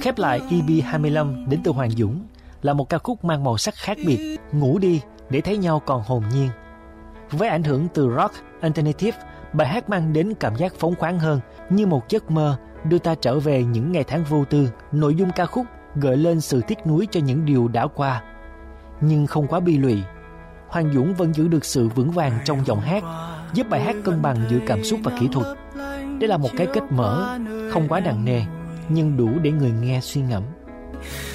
Khép lại EP25 đến từ Hoàng Dũng là một ca khúc mang màu sắc khác biệt, ngủ đi để thấy nhau còn hồn nhiên. Với ảnh hưởng từ rock alternative, bài hát mang đến cảm giác phóng khoáng hơn, như một giấc mơ đưa ta trở về những ngày tháng vô tư. Nội dung ca khúc gợi lên sự tiếc nuối cho những điều đã qua, nhưng không quá bi lụy. Hoàng Dũng vẫn giữ được sự vững vàng trong giọng hát, giúp bài hát cân bằng giữa cảm xúc và kỹ thuật. Đây là một cái kết mở, không quá nặng nề, nhưng đủ để người nghe suy ngẫm.